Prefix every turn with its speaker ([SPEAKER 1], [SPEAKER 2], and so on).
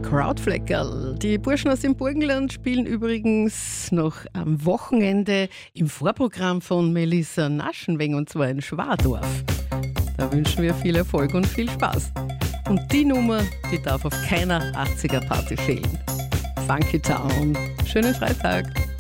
[SPEAKER 1] Krautfleckerl. Die Burschen aus dem Burgenland spielen übrigens noch am Wochenende im Vorprogramm von Melissa Naschenweng, und zwar in Schwadorf. Da wünschen wir viel Erfolg und viel Spaß. Und die Nummer, die darf auf keiner 80er-Party fehlen. Funky Town. Schönen Freitag.